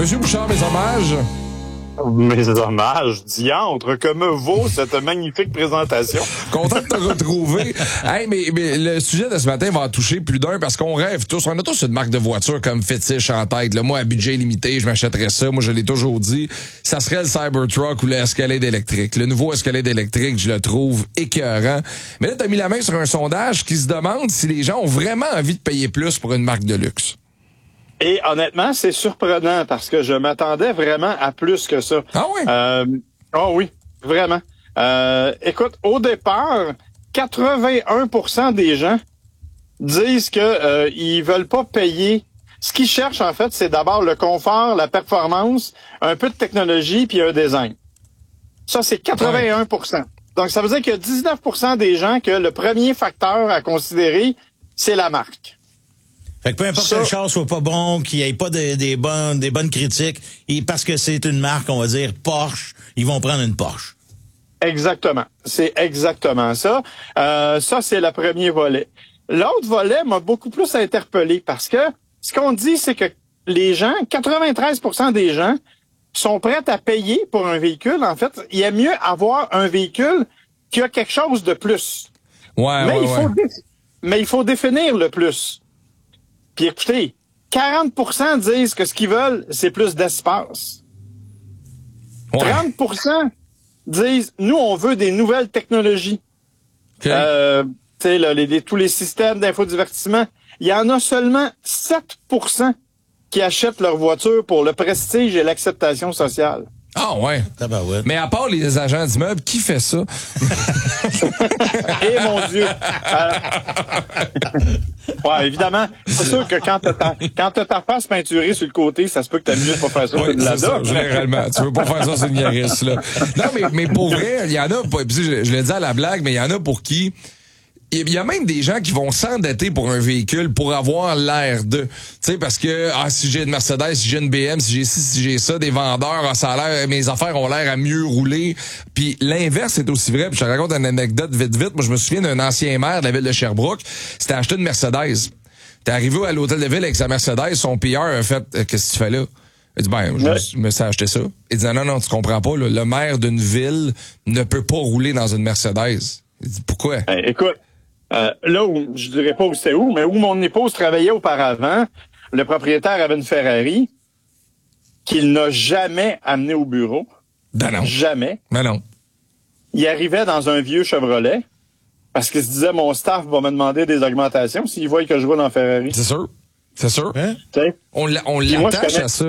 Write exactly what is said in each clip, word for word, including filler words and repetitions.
Monsieur Bouchard, mes hommages. Mes hommages, diantre, que me vaut cette magnifique présentation. Content de te retrouver. Hey, mais, mais le sujet de ce matin va en toucher plus d'un parce qu'on rêve tous. On a tous une marque de voiture comme fétiche en tête. Là, moi, à budget limité, je m'achèterais ça. Moi, je l'ai toujours dit. Ça serait le Cybertruck ou le Escalade électrique. Le nouveau Escalade électrique, je le trouve écœurant. Mais là, t'as mis la main sur un sondage qui se demande si les gens ont vraiment envie de payer plus pour une marque de luxe. Et honnêtement, c'est surprenant parce que je m'attendais vraiment à plus que ça. Ah oui? Euh, oh oui, vraiment. Euh, écoute, au départ, quatre-vingt-un pour cent des gens disent que euh, ils veulent pas payer. Ce qu'ils cherchent, en fait, c'est d'abord le confort, la performance, un peu de technologie puis un design. Ça, c'est quatre-vingt-un pour cent. Donc, ça veut dire qu'il y a dix-neuf pour cent des gens que le premier facteur à considérer, c'est la marque. Fait que peu importe ça, que le char soit pas bon, qu'il n'y ait pas de, des bonnes des bonnes critiques, et parce que c'est une marque, on va dire Porsche, ils vont prendre une Porsche. Exactement. C'est exactement ça. Euh, ça, c'est le premier volet. L'autre volet m'a beaucoup plus interpellé parce que ce qu'on dit, c'est que les gens, quatre-vingt-treize pour cent des gens sont prêts à payer pour un véhicule. En fait, il est mieux avoir un véhicule qui a quelque chose de plus. Ouais, mais, ouais, il faut ouais. dé- mais il faut définir le plus. Puis écoutez, quarante pour cent disent que ce qu'ils veulent, c'est plus d'espace. Ouais. trente pour cent disent, nous, on veut des nouvelles technologies. Okay. Euh, tu sais, là, les, les, tous les systèmes d'infodivertissement. Il y en a seulement sept pour cent qui achètent leur voiture pour le prestige et l'acceptation sociale. Ah ouais. Tabarouette. Mais à part les agents d'immeubles, qui fait ça? Eh mon Dieu! Euh... ouais, évidemment, c'est sûr que quand t'as ta, quand t'as ta face peinturée sur le côté, ça se peut que t'as mieux de pas faire ça Oui, sur de la c'est ça, dope. généralement. Tu veux pas faire ça sur une Yaris, là. Non, mais, mais pour vrai, il y en a, je, je le dis à la blague, mais il y en a pour qui... Il y a même des gens qui vont s'endetter pour un véhicule pour avoir l'air de. Tu sais, parce que, ah, si j'ai une Mercedes, si j'ai une B M, si j'ai ci, si j'ai ça, des vendeurs, ah, ça a l'air, mes affaires ont l'air à mieux rouler. Puis l'inverse est aussi vrai. Puis je te raconte une anecdote vite, vite. Moi, je me souviens d'un ancien maire de la ville de Sherbrooke. C'était acheté une Mercedes. T'es arrivé à l'hôtel de ville avec sa Mercedes, son P R a fait, euh, qu'est-ce que tu fais là? Il dit, ben, je Ouais. me suis acheté ça. Il dit, non, non, tu comprends pas, là. Le maire d'une ville ne peut pas rouler dans une Mercedes. Il dit, pourquoi? Hey, écoute, euh, là où, je dirais pas où c'était où, mais où mon épouse travaillait auparavant, le propriétaire avait une Ferrari qu'il n'a jamais amené au bureau. Ben non. Jamais. Ben non. Il arrivait dans un vieux Chevrolet parce qu'il se disait, mon staff va me demander des augmentations s'il voit que je roule en Ferrari. C'est sûr. C'est sûr. Hein? Tu sais? On, l'a- on Puis moi, je l'attache connais- à ça.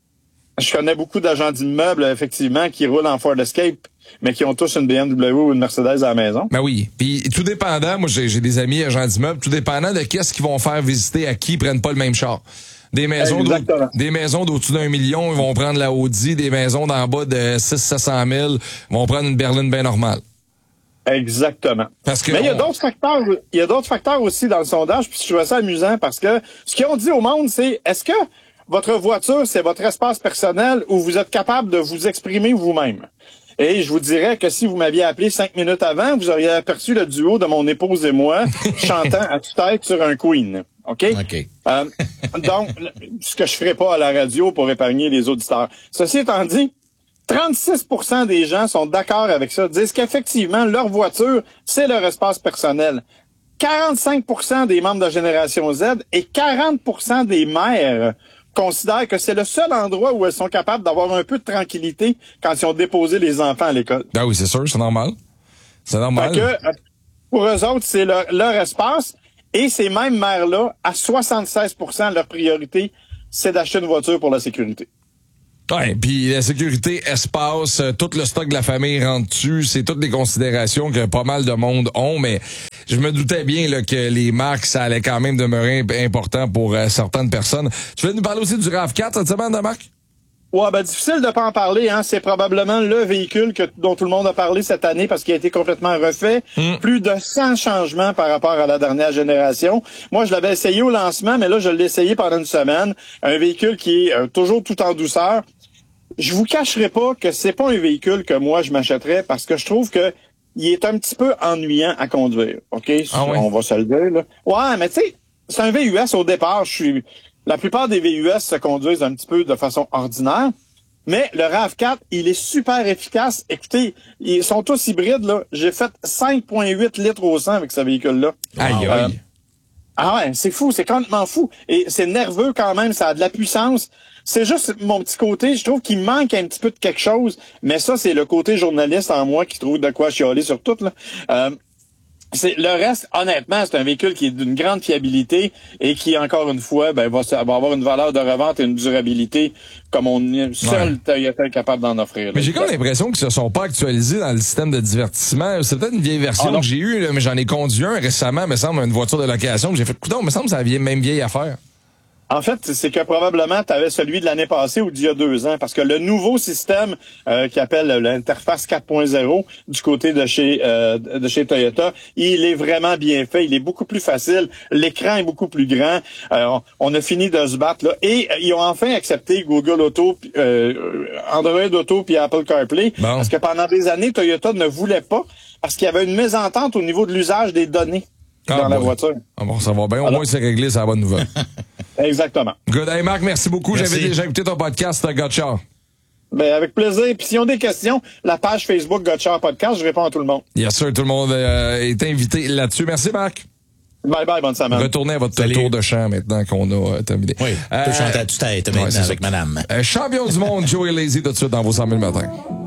Je connais beaucoup d'agents d'immeubles, effectivement, qui roulent en Ford Escape, mais qui ont tous une B M W ou une Mercedes à la maison. Ben oui. Puis tout dépendant, moi j'ai, j'ai des amis agents d'immeubles, tout dépendant de qu'est-ce qu'ils vont faire visiter à qui, ils prennent pas le même char. Des maisons Exactement. d'au- des maisons d'au-dessus d'un million, ils vont prendre la Audi, des maisons d'en bas de six cents à sept cent mille, vont prendre une berline bien normale. Exactement. Parce que Mais il y a on- d'autres facteurs, il y a d'autres facteurs aussi dans le sondage, puis je trouvais ça amusant parce que ce qu'ils ont dit au monde, c'est est-ce que votre voiture, c'est votre espace personnel ou vous êtes capable de vous exprimer vous-même? Et je vous dirais que si vous m'aviez appelé cinq minutes avant, vous auriez aperçu le duo de mon épouse et moi chantant à tue-tête sur un Queen. OK? OK. Euh, donc, le- ce que je ferai pas à la radio pour épargner les auditeurs. Ceci étant dit, trente-six pour cent des gens sont d'accord avec ça, disent qu'effectivement, leur voiture, c'est leur espace personnel. quarante-cinq pour cent des membres de Génération Z et quarante pour cent des mères considèrent que c'est le seul endroit où elles sont capables d'avoir un peu de tranquillité quand ils ont déposé les enfants à l'école. Ben oui, c'est sûr, c'est normal. C'est normal. Fait que, euh, pour eux autres, c'est leur, leur espace. Et ces mêmes mères-là, à soixante-seize pour cent, leur priorité, c'est d'acheter une voiture pour la sécurité. Ouais, puis la sécurité, espace, euh, tout le stock de la famille rentre dessus, c'est toutes les considérations que pas mal de monde ont, mais je me doutais bien là, que les marques, ça allait quand même demeurer imp- important pour euh, certaines personnes. Tu veux nous parler aussi du RAV quatre cette semaine, de Marc? Ouais, ben difficile de pas en parler, hein. C'est probablement le véhicule que, dont tout le monde a parlé cette année parce qu'il a été complètement refait. Mm. Plus de cent changements par rapport à la dernière génération. Moi, je l'avais essayé au lancement, mais là, je l'ai essayé pendant une semaine. Un véhicule qui est euh, toujours tout en douceur. Je vous cacherai pas que c'est pas un véhicule que moi je m'achèterais parce que je trouve que il est un petit peu ennuyant à conduire. OK? Ah ouais? On va se le dire, là. Ouais, mais tu sais, c'est un V U S au départ. Je suis, La plupart des V U S se conduisent un petit peu de façon ordinaire. Mais le RAV quatre, il est super efficace. Écoutez, ils sont tous hybrides, là. J'ai fait cinq virgule huit litres au cent avec ce véhicule-là. Aïe, Euh, aïe. ah ouais, c'est fou, c'est complètement fou. Et c'est nerveux quand même, ça a de la puissance. C'est juste mon petit côté, je trouve qu'il manque un petit peu de quelque chose. Mais ça, c'est le côté journaliste en moi qui trouve de quoi chialer sur tout, là. Euh, C'est, le reste, honnêtement, c'est un véhicule qui est d'une grande fiabilité et qui, encore une fois, ben, va, va avoir une valeur de revente et une durabilité comme on est seul Ouais. Toyota est capable d'en offrir. Là. Mais j'ai comme l'impression qu'ils se sont pas actualisés dans le système de divertissement. C'est peut-être une vieille version Ah, non. que j'ai eue, là, mais j'en ai conduit un récemment, me semble, une voiture de location que j'ai fait. Coudonc, me semble que c'est la vieille, même vieille affaire. En fait, c'est que probablement tu avais celui de l'année passée ou d'il y a deux ans, parce que le nouveau système euh, qui appelle l'interface quatre point zéro du côté de chez euh, de chez Toyota, il est vraiment bien fait, il est beaucoup plus facile, l'écran est beaucoup plus grand. Euh, on a fini de se battre là, et euh, ils ont enfin accepté Google Auto, euh, Android Auto puis Apple CarPlay, Bon. parce que pendant des années Toyota ne voulait pas, parce qu'il y avait une mésentente au niveau de l'usage des données Ah, dans la boy. voiture. Ah bon, ça va bien. Au Alors- moins, c'est réglé, c'est la bonne nouvelle. Exactement. Good. Hey, Marc, merci beaucoup. Merci. J'avais déjà écouté ton podcast, Gotcha. Ben, avec plaisir. Puis s'ils ont des questions, la page Facebook Gotcha Podcast, je réponds à tout le monde. Bien sûr, tout le monde euh, est invité là-dessus. Merci, Marc. Bye bye, bonne semaine. Retournez à votre Salut. tour de chant maintenant qu'on a euh, terminé. Oui, Euh, tu chantes à tu tête ouais, maintenant c'est ça. avec madame. Euh, champion du monde, Joey Lazy, tout de suite dans vos cent mille matins.